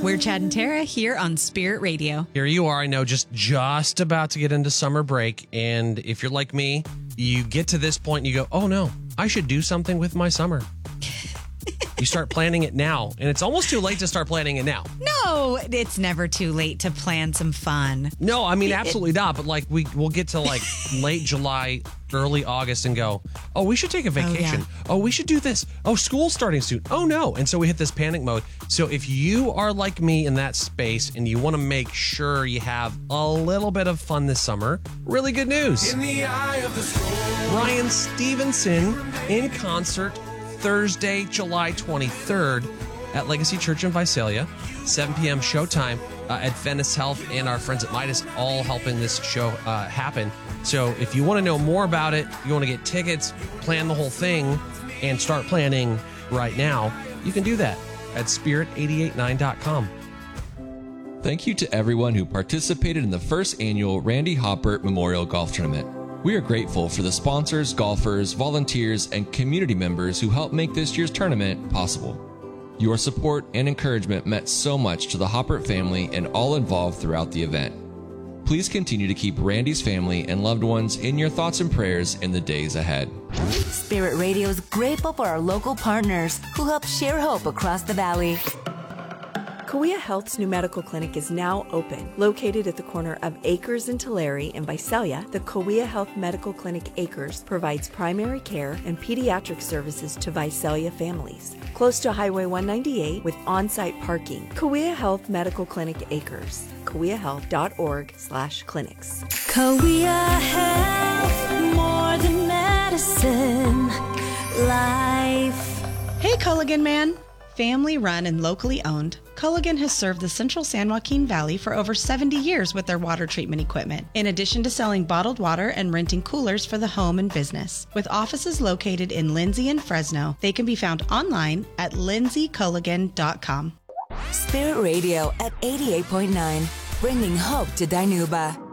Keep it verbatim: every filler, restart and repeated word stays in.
We're Chad and Tara here on Spirit Radio. Here you are, I know, just just about to get into summer break. And if you're like me, you get to this point and you go, oh no, I should do something with my summer. You start planning it now, and it's almost too late to start planning it now. No, it's never too late to plan some fun. No, I mean, absolutely not. But like, we, we'll get to like late July, early August and go, oh, we should take a vacation. Oh, yeah. oh, we should do this. Oh, school's starting soon. Oh, no. And so we hit this panic mode. So if you are like me in that space and you want to make sure you have a little bit of fun this summer, really good news. In the eye of the storm. Ryan Stevenson in concert Thursday, July twenty-third at Legacy Church in Visalia, seven p.m. showtime. Uh, Adventist Health and our friends at Midas all helping this show uh, happen. So if you want to know more about it, you want to get tickets, plan the whole thing, and start planning right now, you can do that at spirit eight eight nine dot com. Thank you to everyone who participated in the first annual Randy Hoppert Memorial Golf Tournament. We are grateful for the sponsors, golfers, volunteers, and community members who helped make this year's tournament possible. Your support and encouragement meant so much to the Hoppert family and all involved throughout the event. Please continue to keep Randy's family and loved ones in your thoughts and prayers in the days ahead. Spirit Radio is grateful for our local partners who help share hope across the valley. Kauai Health's new medical clinic is now open. Located at the corner of Acres and Tulare in Visalia, the Kauai Health Medical Clinic Acres provides primary care and pediatric services to Visalia families. Close to Highway one ninety-eight with on-site parking. Kauai Health Medical Clinic Acres. kauai health dot org slash clinics. Kauai Health, more than medicine, life. Hey, Culligan Man. Family run and locally owned, Culligan has served the central San Joaquin Valley for over seventy years with their water treatment equipment, in addition to selling bottled water and renting coolers for the home and business. With offices located in Lindsay and Fresno, they can be found online at lindsay culligan dot com. Spirit Radio at eighty-eight point nine, bringing hope to Dinuba.